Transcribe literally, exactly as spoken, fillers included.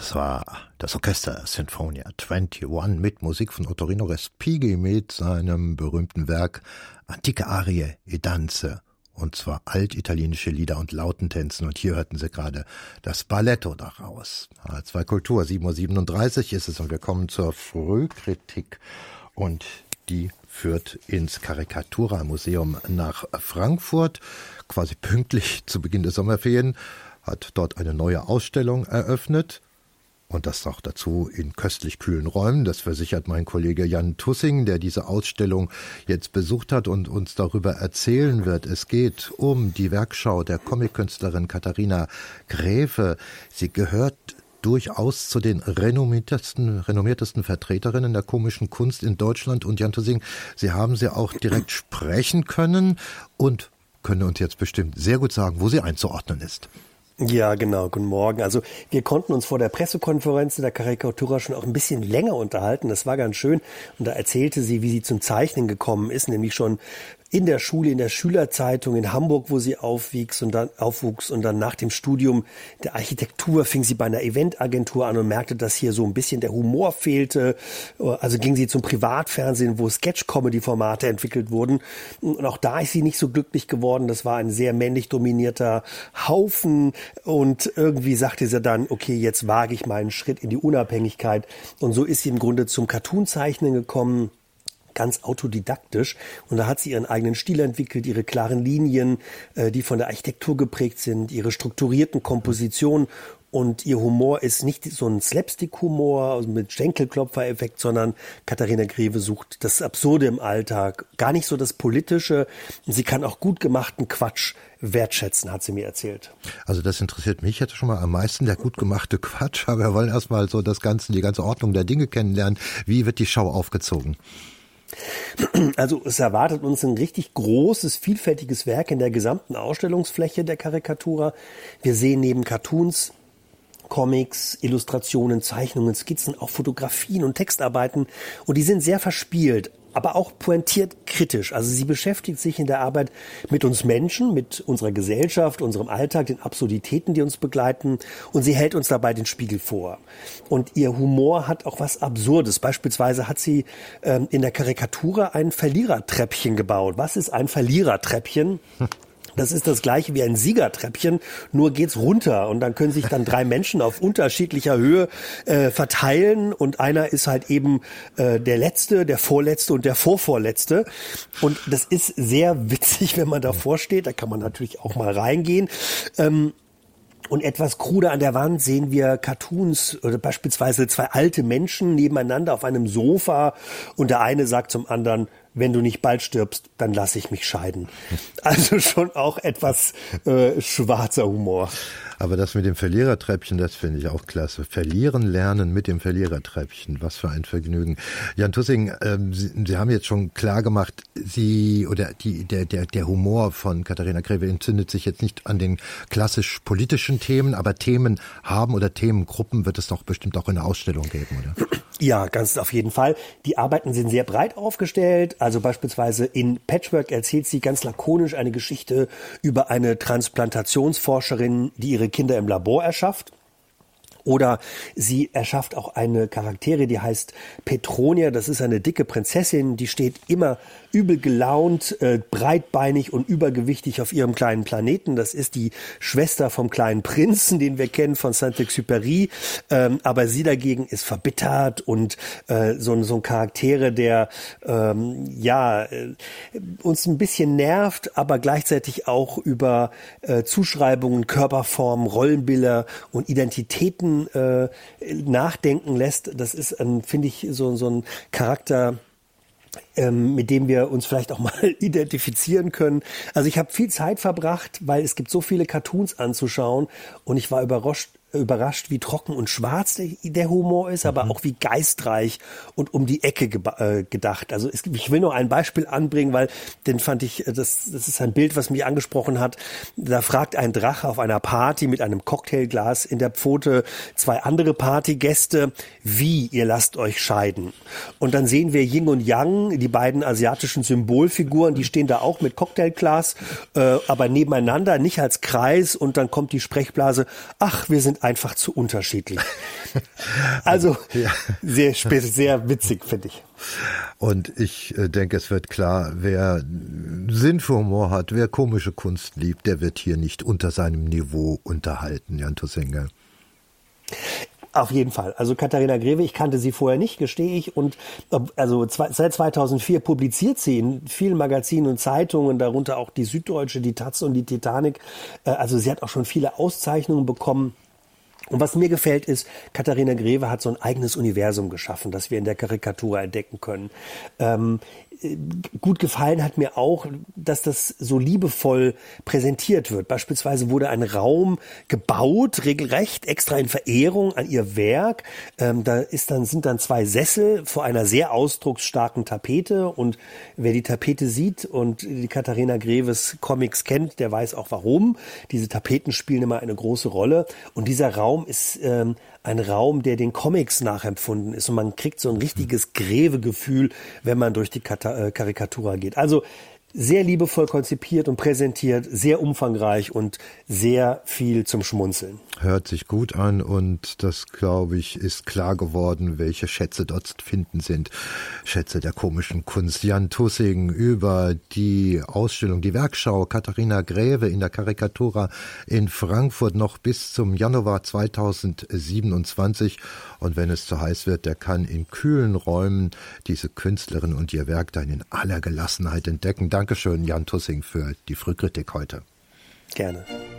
Das war das Orchester Sinfonia einundzwanzig mit Musik von Ottorino Respighi mit seinem berühmten Werk Antike Arie e Danze, und zwar altitalienische Lieder und Lautentänzen. Und hier hörten Sie gerade das Balletto daraus. H zwei Kultur, sieben Uhr siebenunddreißig ist es, und wir kommen zur Frühkritik, und die führt ins Karikatura-Museum nach Frankfurt, quasi pünktlich zu Beginn der Sommerferien, hat dort eine neue Ausstellung eröffnet. Und das noch dazu in köstlich kühlen Räumen. Das versichert mein Kollege Jan Tussing, der diese Ausstellung jetzt besucht hat und uns darüber erzählen wird. Es geht um die Werkschau der Comic-Künstlerin Katharina Graefe. Sie gehört durchaus zu den renommiertesten, renommiertesten Vertreterinnen der komischen Kunst in Deutschland. Und Jan Tussing, Sie haben sie auch direkt sprechen können und können uns jetzt bestimmt sehr gut sagen, wo sie einzuordnen ist. Ja, genau. Guten Morgen. Also wir konnten uns vor der Pressekonferenz der Karikatura schon auch ein bisschen länger unterhalten. Das war ganz schön. Und da erzählte sie, wie sie zum Zeichnen gekommen ist, nämlich schon in der Schule, in der Schülerzeitung in Hamburg, wo sie aufwuchs und dann aufwuchs und dann nach dem Studium der Architektur fing sie bei einer Eventagentur an und merkte, dass hier so ein bisschen der Humor fehlte. Also ging sie zum Privatfernsehen, wo Sketch-Comedy-Formate entwickelt wurden. Und auch da ist sie nicht so glücklich geworden. Das war ein sehr männlich dominierter Haufen. Und irgendwie sagte sie dann, okay, jetzt wage ich meinen Schritt in die Unabhängigkeit. Und so ist sie im Grunde zum Cartoon-Zeichnen gekommen. Ganz autodidaktisch, und da hat sie ihren eigenen Stil entwickelt, ihre klaren Linien, äh, die von der Architektur geprägt sind, ihre strukturierten Kompositionen, und ihr Humor ist nicht so ein Slapstick-Humor also mit Schenkelklopfer-Effekt, sondern Katharina Graefe sucht das Absurde im Alltag, gar nicht so das Politische, und sie kann auch gut gemachten Quatsch wertschätzen, hat sie mir erzählt. Also das interessiert mich jetzt schon mal am meisten, der gut gemachte Quatsch, aber wir wollen erstmal so das Ganze, die ganze Ordnung der Dinge kennenlernen. Wie wird die Schau aufgezogen? Also es erwartet uns ein richtig großes, vielfältiges Werk in der gesamten Ausstellungsfläche der Karikatura. Wir sehen neben Cartoons, Comics, Illustrationen, Zeichnungen, Skizzen, auch Fotografien und Textarbeiten, und die sind sehr verspielt, aber auch pointiert kritisch. Also sie beschäftigt sich in der Arbeit mit uns Menschen, mit unserer Gesellschaft, unserem Alltag, den Absurditäten, die uns begleiten, und sie hält uns dabei den Spiegel vor. Und ihr Humor hat auch was Absurdes. Beispielsweise hat sie ähm, in der Karikatura ein Verlierertreppchen gebaut. Was ist ein Verlierertreppchen? Das ist das gleiche wie ein Siegertreppchen, nur geht's runter, und dann können sich dann drei Menschen auf unterschiedlicher Höhe äh, verteilen, und einer ist halt eben äh, der Letzte, der Vorletzte und der Vorvorletzte, und das ist sehr witzig, wenn man davor steht, da kann man natürlich auch mal reingehen. Ähm, Und etwas kruder an der Wand sehen wir Cartoons, oder beispielsweise zwei alte Menschen nebeneinander auf einem Sofa, und der eine sagt zum anderen: Wenn du nicht bald stirbst, dann lass ich mich scheiden. Also schon auch etwas äh, schwarzer Humor. Aber das mit dem Verlierertreppchen, das finde ich auch klasse. Verlieren lernen mit dem Verlierertreppchen, was für ein Vergnügen. Jan Tussing, ähm, Sie, Sie haben jetzt schon klar gemacht, Sie oder die, der, der, der Humor von Katharina Graefe entzündet sich jetzt nicht an den klassisch politischen Themen, aber Themen haben oder Themengruppen wird es doch bestimmt auch in der Ausstellung geben, oder? Ja, ganz auf jeden Fall. Die Arbeiten sind sehr breit aufgestellt. Also beispielsweise in Patchwork erzählt sie ganz lakonisch eine Geschichte über eine Transplantationsforscherin, die ihre Kinder im Labor erschafft. Oder sie erschafft auch eine Charaktere, die heißt Petronia. Das ist eine dicke Prinzessin, die steht immer übel gelaunt, äh, breitbeinig und übergewichtig auf ihrem kleinen Planeten. Das ist die Schwester vom kleinen Prinzen, den wir kennen von Saint-Exupéry. Ähm, aber sie dagegen ist verbittert und äh, so, so ein Charaktere, der ähm, ja äh, uns ein bisschen nervt, aber gleichzeitig auch über äh, Zuschreibungen, Körperformen, Rollenbilder und Identitäten Äh, nachdenken lässt. Das ist, ein, finde ich, so, so ein Charakter, ähm, mit dem wir uns vielleicht auch mal identifizieren können. Also ich habe viel Zeit verbracht, weil es gibt so viele Cartoons anzuschauen, und ich war überrascht, überrascht, wie trocken und schwarz der, der Humor ist, aber auch wie geistreich und um die Ecke ge- äh, gedacht. Also es, ich will nur ein Beispiel anbringen, weil den fand ich, das, das ist ein Bild, was mich angesprochen hat. Da fragt ein Drache auf einer Party mit einem Cocktailglas in der Pfote zwei andere Partygäste: Wie, ihr lasst euch scheiden? Und dann sehen wir Yin und Yang, die beiden asiatischen Symbolfiguren, die stehen da auch mit Cocktailglas, äh, aber nebeneinander, nicht als Kreis, und dann kommt die Sprechblase: Ach, wir sind sind einfach zu unterschiedlich. Also ja. sehr, sehr witzig, finde ich. Und ich denke, es wird klar, wer Sinn für Humor hat, wer komische Kunst liebt, der wird hier nicht unter seinem Niveau unterhalten, Jan Tussing. Auf jeden Fall. Also Katharina Greve, ich kannte sie vorher nicht, gestehe ich. Und also seit zweitausendvier publiziert sie in vielen Magazinen und Zeitungen, darunter auch die Süddeutsche, die Taz und die Titanic. Also sie hat auch schon viele Auszeichnungen bekommen. Und was mir gefällt ist, Katharina Greve hat so ein eigenes Universum geschaffen, das wir in der Karikatur entdecken können. Ähm, gut gefallen hat mir auch, dass das so liebevoll präsentiert wird. Beispielsweise wurde ein Raum gebaut, regelrecht, extra in Verehrung an ihr Werk. Ähm, da ist dann, sind dann zwei Sessel vor einer sehr ausdrucksstarken Tapete. Und wer die Tapete sieht und die Katharina Greves Comics kennt, der weiß auch warum. Diese Tapeten spielen immer eine große Rolle. Und dieser Raum ist ähm, ein Raum, der den Comics nachempfunden ist. Und man kriegt so ein richtiges Greve-Gefühl, wenn man durch die Kata- äh, Karikatura geht. Also sehr liebevoll konzipiert und präsentiert, sehr umfangreich und sehr viel zum Schmunzeln. Hört sich gut an und das, glaube ich, ist klar geworden, welche Schätze dort zu finden sind. Schätze der komischen Kunst. Jan Tussing über die Ausstellung, die Werkschau Katharina Greve in der Karikatura in Frankfurt noch bis zum Januar zweitausendsiebenundzwanzig. Und wenn es zu heiß wird, der kann in kühlen Räumen diese Künstlerin und ihr Werk dann in aller Gelassenheit entdecken. Dankeschön, Jan Tussing, für die Frühkritik heute. Gerne.